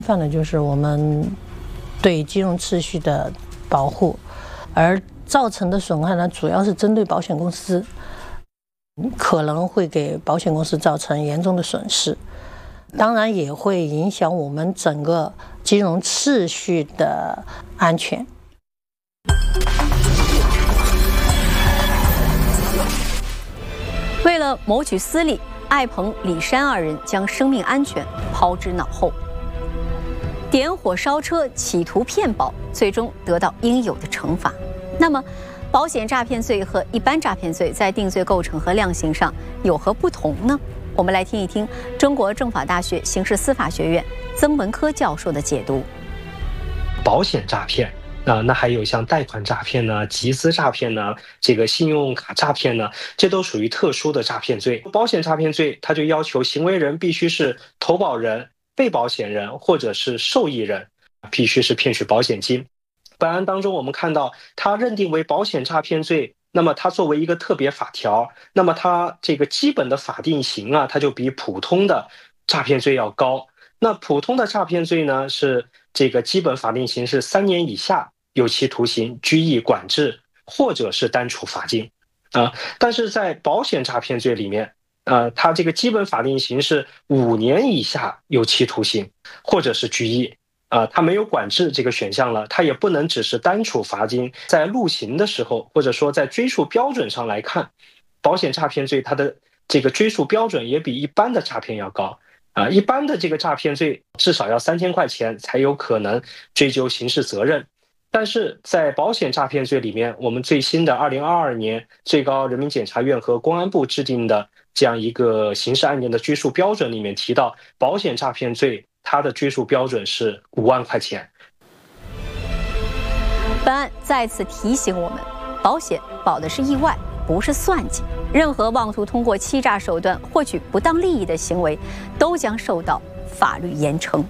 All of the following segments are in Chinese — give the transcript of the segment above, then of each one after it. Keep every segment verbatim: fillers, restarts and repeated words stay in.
犯的就是我们对金融秩序的保护，而造成的损害呢，主要是针对保险公司，可能会给保险公司造成严重的损失，当然也会影响我们整个金融秩序的安全。 为了谋取私利，艾鹏、李珊二人将生命安全抛之脑后，点火烧车，企图骗保，最终得到应有的惩罚。那么，保险诈骗罪和一般诈骗罪在定罪构成和量刑上有何不同呢？我们来听一听中国政法大学刑事司法学院曾文科教授的解读。 保险诈骗啊、呃，那还有像贷款诈骗呢、集资诈骗呢、这个信用卡诈骗呢，这都属于特殊的诈骗罪。保险诈骗罪，它就要求行为人必须是投保人、被保险人或者是受益人，必须是骗取保险金。本案当中，我们看到它认定为保险诈骗罪，那么它作为一个特别法条，那么它这个基本的法定刑啊，它就比普通的诈骗罪要高。那普通的诈骗罪呢，是这个基本法定刑是三年以下有期徒刑、拘役、管制，或者是单处罚金啊、呃。但是在保险诈骗罪里面，呃，它这个基本法定刑是五年以下有期徒刑，或者是拘役。啊、呃，它没有管制这个选项了，它也不能只是单处罚金。在入刑的时候，或者说在追诉标准上来看，保险诈骗罪它的这个追诉标准也比一般的诈骗要高啊、呃。一般的这个诈骗罪至少要三千块钱才有可能追究刑事责任，但是在保险诈骗罪里面，我们最新的二零二二年最高人民检察院和公安部制定的这样一个刑事案件的追诉标准里面提到，保险诈骗罪它的追诉标准是五万块钱。 本案再次提醒我们，保险保的是意外，不是算计。任何妄图通过欺诈手段获取不当利益的行为，都将受到法律严惩。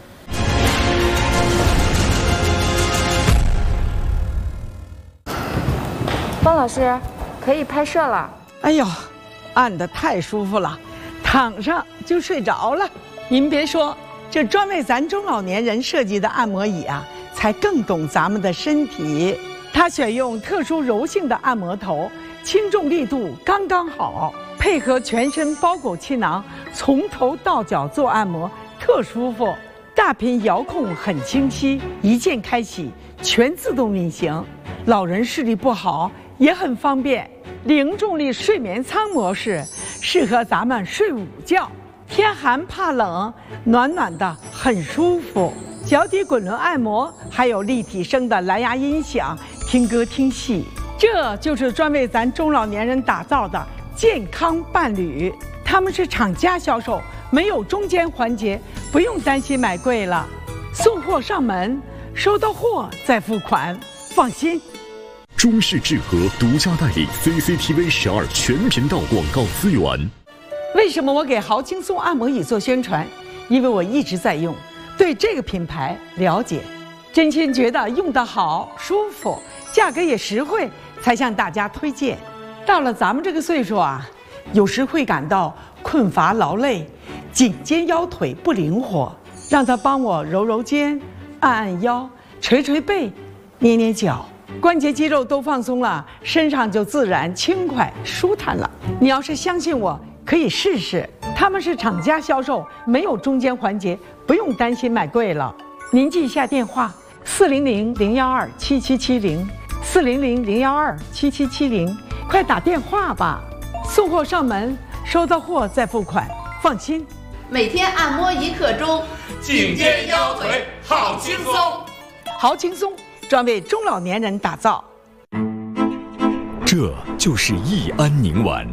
方老师，可以拍摄了。 哎呦，按得太舒服了，躺上就睡着了。您别说，这专为咱中老年人设计的按摩椅啊，才更懂咱们的身体。它选用特殊柔性的按摩头，轻重力度刚刚好，配合全身包裹气囊，从头到脚做按摩，特舒服。大屏遥控很清晰，一键开启，全自动运行。老人视力不好也很方便。零重力睡眠舱模式适合咱们睡午觉，天寒怕冷，暖暖的很舒服。脚底滚轮按摩，还有立体声的蓝牙音响，听歌听戏。这就是专为咱中老年人打造的健康伴侣。他们是厂家销售，没有中间环节，不用担心买贵了。送货上门，收到货再付款，放心。 中视智和独家代理 C C T V 十二全频道广告资源。 为什么我给豪轻松按摩椅做宣传？因为我一直在用，对这个品牌了解，真心觉得用得好、舒服，价格也实惠，才向大家推荐。到了咱们这个岁数啊，有时会感到困乏劳累，颈肩腰腿不灵活，让他帮我揉揉肩、按按腰、捶捶背、捏捏脚。关节肌肉都放松了，身上就自然轻快舒坦了。你要是相信我，可以试试。他们是厂家销售，没有中间环节，不用担心买贵了。您记一下电话：四零零零幺二七七七零，四零零零幺二七七七零，快打电话吧。送货上门，收到货再付款，放心。 每天按摩一刻钟， 颈肩腰腿好轻松， 好轻松。专为中老年人打造， 这就是益安宁丸。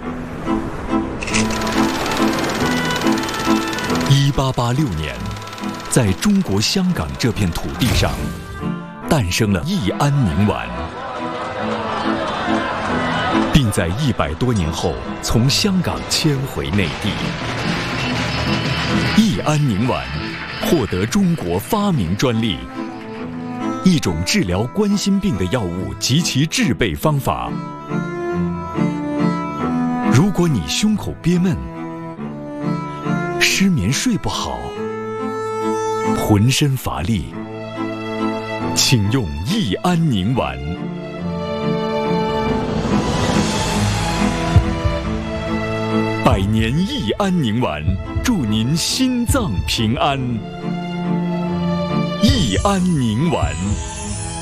一八八六年，在中国香港这片土地上，诞生了益安宁丸，并在一百多年后从香港迁回内地。益安宁丸获得中国发明专利。一种治疗冠心病的药物及其制备方法。如果你胸口憋闷、失眠睡不好、 浑身乏力，请用益安宁丸。百年益安宁丸，祝您心脏平安。益安宁丸。